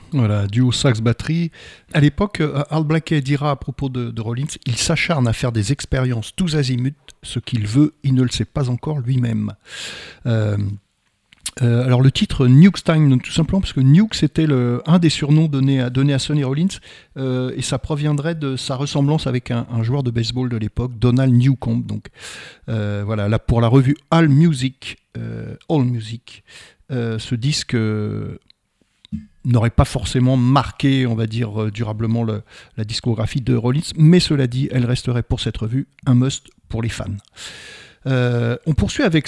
Voilà, duo sax-batterie. À l'époque, Art Blakey dira à propos de Rollins, il s'acharne à faire des expériences tous azimuts, ce qu'il veut, il ne le sait pas encore lui-même. Euh, alors le titre Nuke Time, tout simplement parce que Nuke c'était un des surnoms donnés à Sonny Rollins, et ça proviendrait de sa ressemblance avec un joueur de baseball de l'époque, Donald Newcombe. Donc voilà, là pour la revue All Music, ce disque n'aurait pas forcément marqué, on va dire, durablement la discographie de Rollins, mais cela dit, elle resterait pour cette revue un must pour les fans. On poursuit avec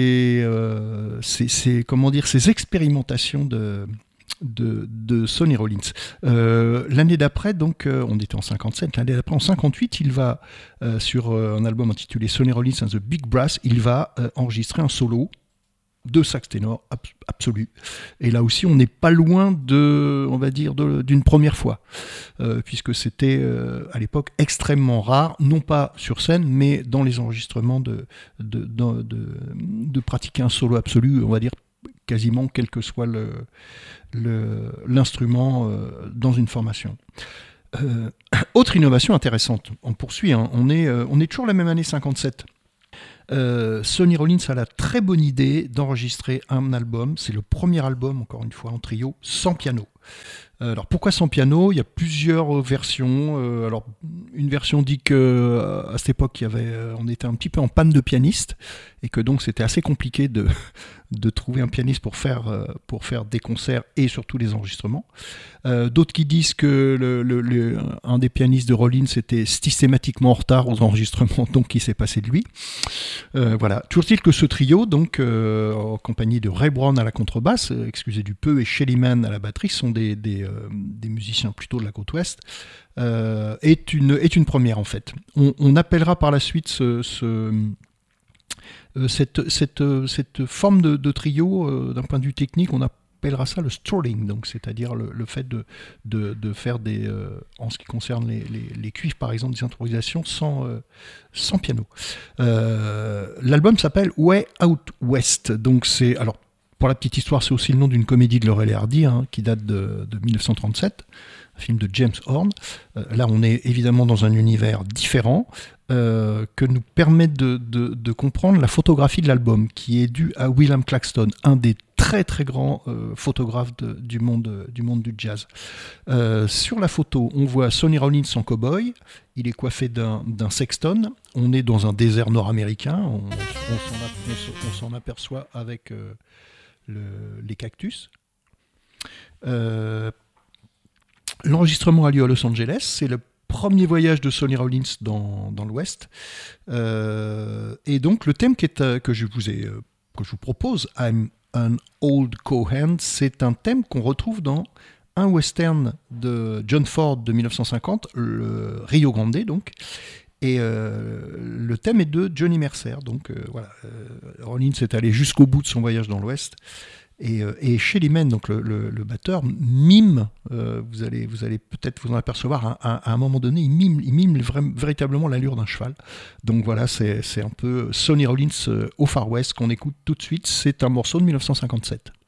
ces expérimentations de Sonny Rollins. L'année d'après, donc, on était en 57, l'année d'après, en 58, il va, sur un album intitulé Sonny Rollins and the Big Brass, il va enregistrer un solo de sax ténor absolu. Et là aussi, on n'est pas loin d'une première fois, puisque c'était à l'époque extrêmement rare, non pas sur scène, mais dans les enregistrements de pratiquer un solo absolu, on va dire quasiment quel que soit l'instrument dans une formation. Autre innovation intéressante, on poursuit, hein, on est toujours la même année 57. Sonny Rollins a la très bonne idée d'enregistrer un album, c'est le premier album, encore une fois, en trio, sans piano. Alors pourquoi sans piano ? Il y a plusieurs versions. Alors une version dit que à cette époque on était un petit peu en panne de pianiste et que donc c'était assez compliqué de trouver un pianiste pour faire des concerts et surtout des enregistrements. D'autres qui disent que un des pianistes de Rollins était systématiquement en retard aux enregistrements, donc il s'est passé de lui. Voilà. Toujours est-il que ce trio, donc en compagnie de Ray Brown à la contrebasse, excusez du peu, et Shelly Manne à la batterie, sont des musiciens plutôt de la côte ouest, est une première en fait. On appellera par la suite cette forme de trio, d'un point de vue technique, on appellera ça le strolling, donc c'est-à-dire le fait de faire en ce qui concerne les cuivres par exemple, des improvisations sans piano. L'album s'appelle Way Out West, donc alors pour la petite histoire, c'est aussi le nom d'une comédie de Laurel et Hardy, hein, qui date de 1937, un film de James Horn. Là, on est évidemment dans un univers différent, que nous permet de comprendre la photographie de l'album, qui est due à William Claxton, un des très très grands photographes du monde du jazz. Sur la photo, on voit Sonny Rollins en cow-boy, il est coiffé d'un sexton, on est dans un désert nord-américain, on s'en aperçoit avec les cactus. L'enregistrement a lieu à Los Angeles, c'est le premier voyage de Sonny Rollins dans l'Ouest. Et donc le thème que je vous propose, I'm an Old Cowhand, c'est un thème qu'on retrouve dans un western de John Ford de 1950, le Rio Grande donc. Et le thème est de Johnny Mercer. Donc voilà, Rollins est allé jusqu'au bout de son voyage dans l'Ouest. Et Shelly Manne, donc le batteur, mime, vous allez peut-être vous en apercevoir, à un moment donné, il mime véritablement l'allure d'un cheval. Donc voilà, c'est un peu Sonny Rollins au Far West qu'on écoute tout de suite. C'est un morceau de 1957.